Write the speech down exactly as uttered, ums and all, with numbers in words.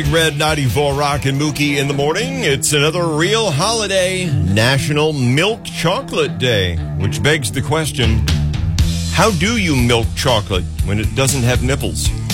Red ninety-four Rock and Mookie in the morning. It's another real holiday, National Milk Chocolate Day, which begs the question, how do you milk chocolate when it doesn't have nipples?